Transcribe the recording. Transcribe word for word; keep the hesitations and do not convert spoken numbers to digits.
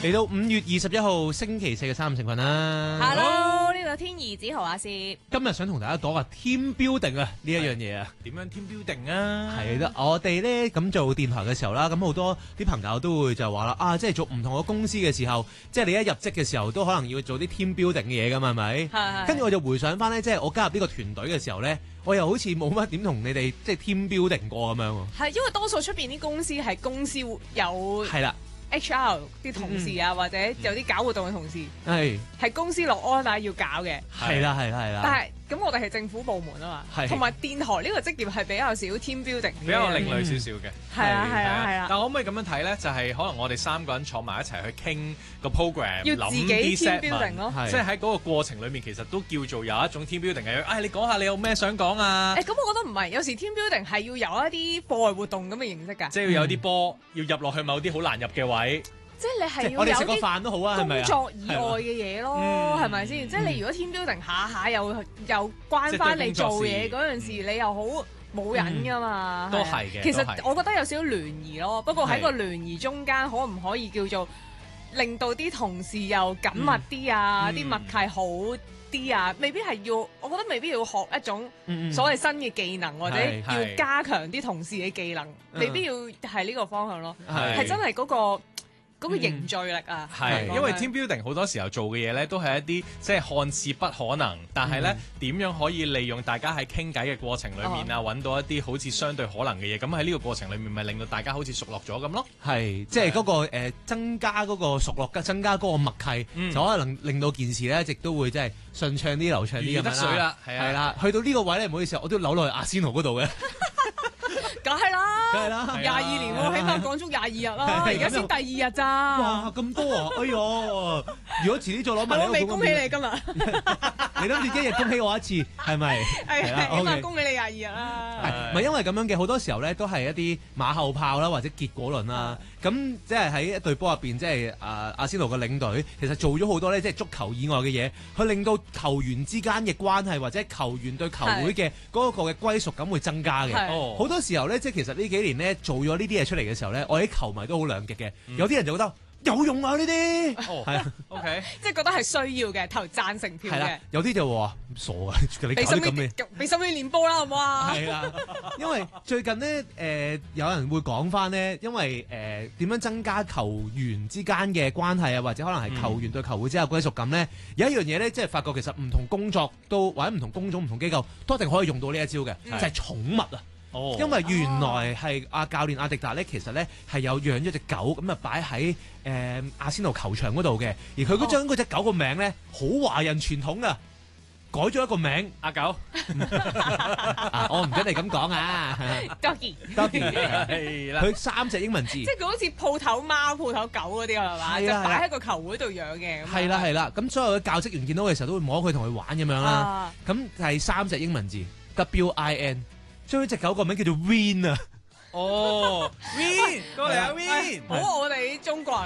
嚟到五月二十一號星期四嘅三五成群啦。 Hello，呢度天兒子豪阿薛。 今日想同大家講下 team building 啊呢一樣嘢啊。 點樣 team building 啊？ 係啦，我哋咧咁做電台嘅時候啦，咁好多啲朋友都會就話啦，啊，即係做唔同嘅公司嘅時候，即係你一入職嘅時候都可能要做啲 team building 嘅嘢噶嘛，係咪？ 係。 跟住我就回想翻咧，即係我加入呢個團隊嘅時候咧，我又好似冇乜點同你哋即係 team building 過咁樣喎。 係因為多數出邊啲公司係公司有係啦。 H R 啲同事啊，嗯、或者有啲搞活動嘅同事，係係公司落 order 要搞嘅， 係啦係啦係啦。 但係咁我哋係政府部門啊嘛，同埋電台呢個職業係比較少 team building， 比較另類少少嘅。 係啊係啊係啊。 但可唔可以咁樣睇咧？就係、是、可能我哋三個人坐埋一齊去傾個 program， 要自己 team building 咯。 即係喺嗰個過程裏面，其實都叫做有一種 team building 嘅。哎，你講下你有咩想講啊？ 誒、欸，咁我覺得唔係，有時 team building 係要有一啲課外活動咁嘅形式㗎。 即係要有啲波、嗯、要入落去某啲好難入嘅位。 即係你係要我哋食個飯都好啊，係咪啊？ 工作以外嘅嘢咯，係咪先？即係你如果 team building 下下又又關翻你做嘢嗰陣時，你又好冇癮㗎嘛？ 都係嘅。 其實我覺得有少少聯誼咯，不過喺個聯誼中間，可唔可以叫做令到啲同事又緊密啲啊？啲默契好啲啊？未必係要，我覺得未必要學一種所謂新嘅技能，或者要加強啲同事嘅技能，未必要係呢個方向咯。係真係嗰個。嗰個凝聚力啊， 係、嗯、因為 team building 好多時候做嘅嘢咧，都係一啲即係看似不可能，但係咧點樣可以利用大家喺傾偈嘅過程裏面啊，揾、哦、到一啲好似相對可能嘅嘢，咁喺呢個過程裏面，咪令到大家好似熟絡咗咁咯。 係，即係嗰、那個、呃、增加嗰個熟絡，增加嗰個默契，嗯、就可能令到件事咧一直都會即係順暢啲、流暢啲咁樣啦。 得水啦，係啊， 啦，去到呢個位咧，唔好意思，我都扭落去阿仙奴嗰度嘅。 梗係啦， 梗係啦， 廿二年喎，起碼講足廿二日啦，而家先第二日咋？ 哇，咁多啊！哎呦，如果遲啲再攞埋， 我未恭喜你今日。 你諗住一日恭喜我一次，係咪？ 係啦，起碼恭喜你廿二日啦。 唔係因為咁樣嘅，好多時候咧都係一啲馬後炮啦，或者結果論啦。咁即係喺一隊波入邊，即係啊阿仙奴嘅領隊，其實做咗好多咧，即係足球以外嘅嘢，去令到球員之間嘅關係，或者球員對球會嘅嗰個嘅歸屬感會增加嘅。好多時候咧，即係其實呢幾年咧做咗呢啲嘢出嚟嘅時候咧，我哋啲球迷都好兩極嘅。有啲人就覺得有用啊呢啲，係啊 ，OK， 即係覺得係需要嘅，投贊成票嘅。 有啲就話傻啊，你搞啲咁嘅， 俾心機練波啦，好唔好啊？ 係啊，因為最近呢，誒、呃、有人會講翻呢，因為誒點、呃、樣增加球員之間嘅關係啊，或者可能係球員對球會之間嘅歸屬感呢？嗯、有一樣嘢咧，即係發覺其實唔同工作都或者唔同工種、唔同機構都一定可以用到呢一招嘅，嗯、就係寵物啊。哦、因為原來係阿教練阿迪達咧，其實咧係有養咗隻狗，咁啊擺喺誒阿仙奴球場嗰度嘅，而佢嗰將嗰隻狗個名咧好華人傳統啊，改咗一個名阿狗，啊我唔准你咁講啊 ，Doggy Doggy 係啦，佢三隻英文字， 即係佢好似鋪頭貓、鋪頭狗嗰啲係嘛，就擺喺個球會度養嘅， 係啦係啦，咁所有嘅教職員見到嘅時候都會摸佢同佢玩咁樣啦，咁係三隻英文字 W I N。將隻狗個名叫做 Win 啊！ 哦 ，Win 過嚟啊 ，Win， 好我哋中國人。